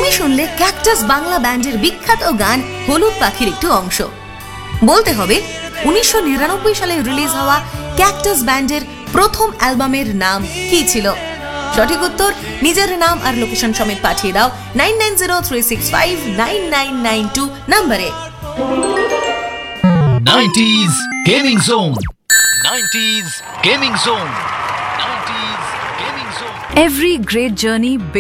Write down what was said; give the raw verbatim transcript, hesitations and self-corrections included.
নামই শুনলে ক্যাকটাস বাংলা ব্যান্ডের বিখ্যাত গান হলুদ পাখির একটু অংশ। বলতে হবে উনিশশো নিরানব্বই সালে রিলিজ হওয়া ক্যাকটাস ব্যান্ডের প্রথম অ্যালবামের নাম কি ছিল? সঠিক উত্তর নিজের নাম আর লোকেশন সমেত পাঠিয়ে দাও nine nine zero three six five nine nine nine two নম্বরে। Nineties gaming zone, nineties gaming zone, nineties gaming zone. Every great journey